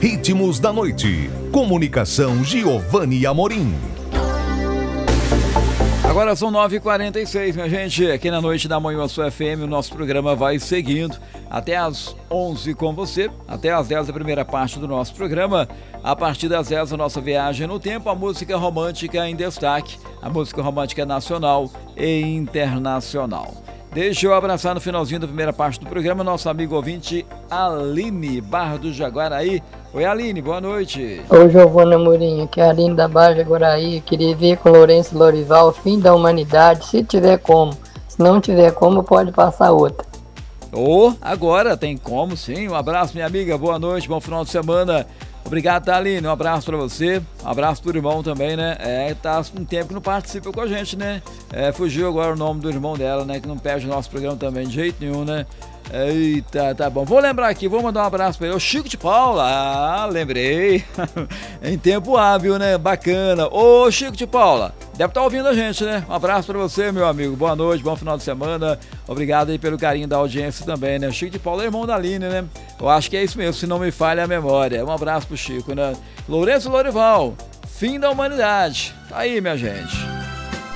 Ritmos da Noite. Comunicação Giovanni Amorim. Agora são 9h46, minha gente. Aqui na Noite da Manhã Sua FM, o nosso programa vai seguindo até às 11 com você, até às 10 a primeira parte do nosso programa. A partir das 10 a nossa viagem no tempo, a música romântica em destaque, a música romântica nacional e internacional. Deixa eu abraçar no finalzinho da primeira parte do programa nosso amigo ouvinte Aline, Barra do Jaguaraí. Oi, Aline, boa noite. Oi, Giovanni Amorim, aqui é a Aline da Barra do Jaguaraí. Queria ver com Lourenço Lorival o fim da humanidade, se tiver como. Se não tiver como, pode passar outra. Agora tem como sim. Um abraço, minha amiga, boa noite, bom final de semana. Obrigado, Aline, um abraço pra você, um abraço pro irmão também, né? Tá um tempo que não participa com a gente, né? Fugiu agora o nome do irmão dela, né? Que não perde o nosso programa também de jeito nenhum, né? Eita, tá bom. Vou lembrar aqui, vou mandar um abraço pra ele. O Chico de Paula, lembrei. Em tempo hábil, né? Bacana. Ô, Chico de Paula, deve estar ouvindo a gente, né? Um abraço pra você, meu amigo. Boa noite, bom final de semana. Obrigado aí pelo carinho da audiência também, né? O Chico de Paula é irmão da Aline, né? Eu acho que é isso mesmo, se não me falha a memória. Um abraço pro Chico, né? Lourenço Lorival, fim da humanidade. Tá aí, minha gente.